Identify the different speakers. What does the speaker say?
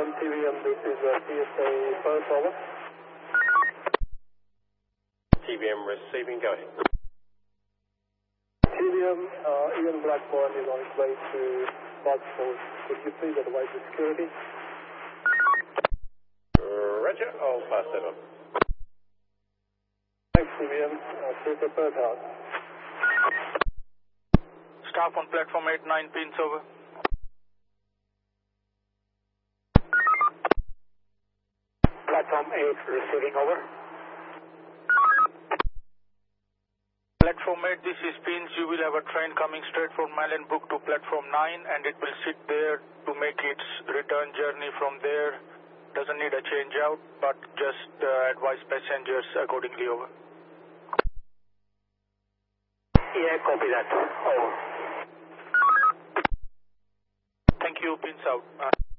Speaker 1: TVM, this is PSA Perth, over.
Speaker 2: TVM receiving, go ahead.
Speaker 1: TVM, Ian Blackburn is on its way to Boxford. Could you please advise the security?
Speaker 2: Roger, I'll pass that on.
Speaker 1: Thanks, TVM. PSA Perth out.
Speaker 3: Staff on platform 8, 9 pins, over.
Speaker 1: Platform 8 receiving, over.
Speaker 3: Platform 8, this is pins. You will have a train coming straight from Malenbrook to platform 9 and it will sit there to make its return journey from there. Doesn't need a change out, but just advise passengers accordingly, over.
Speaker 1: Yeah, copy that. Over.
Speaker 3: Thank you, pins out.